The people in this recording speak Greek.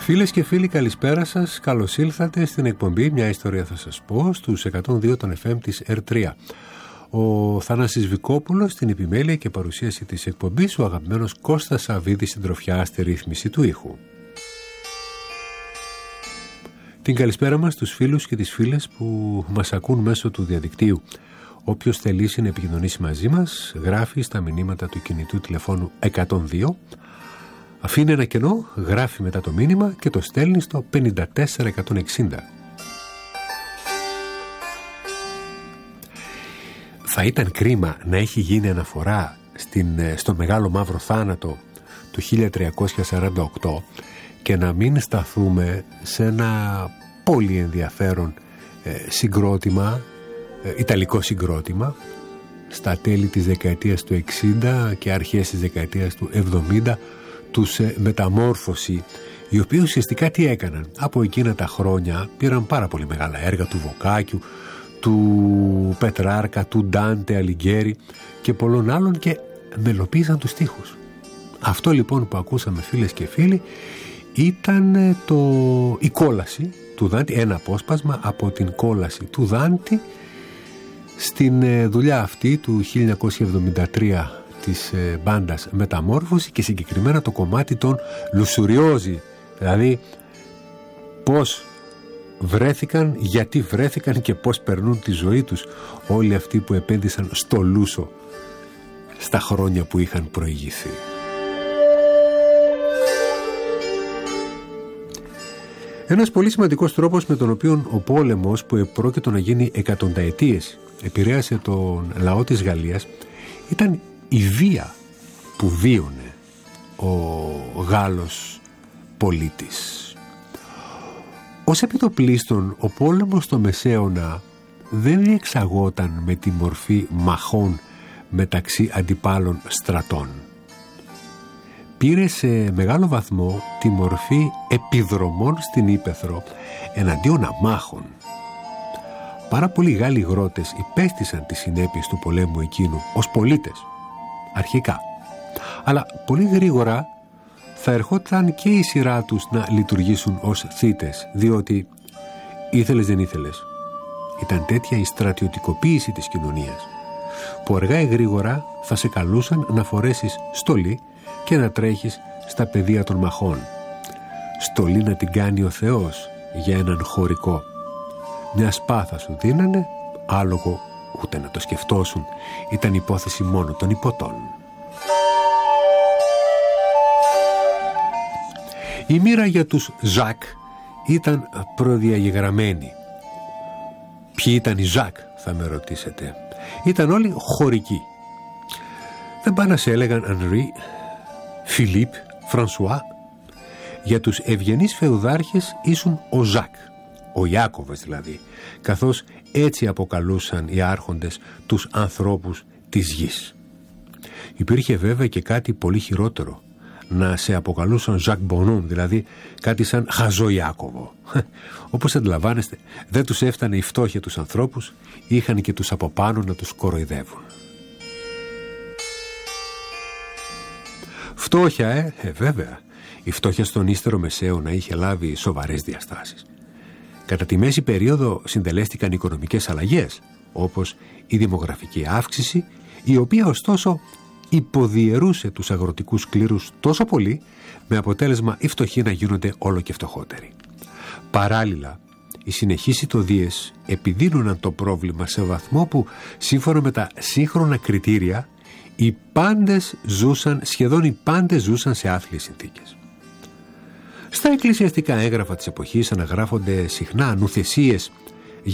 Φίλες και φίλοι, καλησπέρα σας. Καλώς ήλθατε στην εκπομπή «Μια ιστορία θα σας πω» στους 102 των FM της R3. Ο Θανάσης Βικόπουλος στην επιμέλεια και παρουσίαση της εκπομπής, ο αγαπημένος Κώστας Σαββίδης στην τροφιά στη ρύθμιση του ήχου. Την καλησπέρα μας στους φίλους και τις φίλες που μας ακούν μέσω του διαδικτύου. Όποιος θελήσει να επικοινωνήσει μαζί μας, γράφει στα μηνύματα του κινητού τηλεφώνου 102, αφήνει ένα κενό, γράφει μετά το μήνυμα και το στέλνει στο 54160. Θα ήταν κρίμα να έχει γίνει αναφορά στο Μεγάλο Μαύρο Θάνατο του 1348 και να μην σταθούμε σε ένα πολύ ενδιαφέρον συγκρότημα, ιταλικό συγκρότημα, στα τέλη της δεκαετίας του 60 και αρχές της δεκαετίας του 70, τους Μεταμόρφωση, οι οποίοι ουσιαστικά τι έκαναν? Από εκείνα τα χρόνια πήραν πάρα πολύ μεγάλα έργα του Βοκάκιου, του Πετράρκα, του Ντάντε Αλιγκέρι και πολλών άλλων και μελοποίησαν τους στίχους. Αυτό λοιπόν που ακούσαμε, φίλες και φίλοι, ήταν η κόλαση του Δάντη, ένα απόσπασμα από την κόλαση του Δάντη στην δουλειά αυτή του 1973 της μπάντας Μεταμόρφωση και συγκεκριμένα το κομμάτι των Λουσουριόζι, δηλαδή πώς βρέθηκαν, γιατί βρέθηκαν και πώς περνούν τη ζωή τους όλοι αυτοί που επένδυσαν στο λούσο στα χρόνια που είχαν προηγηθεί. Ένας πολύ σημαντικός τρόπος με τον οποίο ο πόλεμος που επρόκειτο να γίνει εκατονταετίες επηρέασε τον λαό της Γαλλίας ήταν η βία που βίωνε ο Γάλλος πολίτης. Ως επιτοπλίστων, ο πόλεμος στο Μεσαίωνα δεν διεξαγόταν με τη μορφή μαχών μεταξύ αντιπάλων στρατών. Πήρε σε μεγάλο βαθμό τη μορφή επιδρομών στην ύπαιθρο εναντίον αμάχων. Πάρα πολλοί Γάλλοι γρότες υπέστησαν τις συνέπειες του πολέμου εκείνου ως πολίτες, αρχικά. Αλλά πολύ γρήγορα θα ερχόταν και η σειρά τους να λειτουργήσουν ως θύτες, διότι ήθελες δεν ήθελες. Ήταν τέτοια η στρατιωτικοποίηση της κοινωνίας, που αργά ή γρήγορα θα σε καλούσαν να φορέσεις στολή και να τρέχεις στα πεδία των μαχών. Στολή να την κάνει ο Θεός για έναν χωρικό. Μια σπάθα σου δίνανε, άλογο ούτε να το σκεφτώσουν. Ήταν υπόθεση μόνο των υποτών. Η μοίρα για τους Ζακ ήταν προδιαγεγραμμένη. Ποιοι ήταν οι Ζακ, θα με ρωτήσετε? Ήταν όλοι χωρικοί. Δεν πάνε να σε έλεγαν Ανρί, Φιλίπ, Φρανσουά. Για τους ευγενείς φεουδάρχες ήσουν ο Ζακ, ο Ιάκωβος δηλαδή, καθώς έτσι αποκαλούσαν οι άρχοντες τους ανθρώπους της γης. Υπήρχε βέβαια και κάτι πολύ χειρότερο, να σε αποκαλούσαν Ζακ Μπονούν, δηλαδή κάτι σαν χαζό Ιάκωβο. Όπως αντιλαμβάνεστε, δεν τους έφτανε η φτώχεια τους ανθρώπους, είχαν και τους από πάνω να τους κοροϊδεύουν. Φτώχεια, βέβαια. Η φτώχεια στον ύστερο Μεσαίωνα είχε λάβει σοβαρές διαστάσεις. Κατά τη μέση περίοδο συντελέστηκαν οικονομικές αλλαγές, όπως η δημογραφική αύξηση, η οποία ωστόσο υποδιαιρούσε τους αγροτικούς κλήρους τόσο πολύ, με αποτέλεσμα οι φτωχοί να γίνονται όλο και φτωχότεροι. Παράλληλα, οι συνεχείς ηττωδίες επιδίνωναν το πρόβλημα σε βαθμό που, σύμφωνα με τα σύγχρονα κριτήρια, σχεδόν οι πάντες ζούσαν σε άθλιες συνθήκες. Στα εκκλησιαστικά έγγραφα της εποχής αναγράφονται συχνά νουθεσίες